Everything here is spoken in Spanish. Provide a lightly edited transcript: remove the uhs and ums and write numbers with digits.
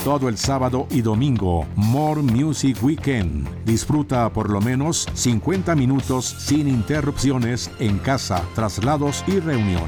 todo el sábado y domingo. More Music Weekend. Disfruta por lo menos 50 minutos sin interrupciones en casa, traslados y reuniones.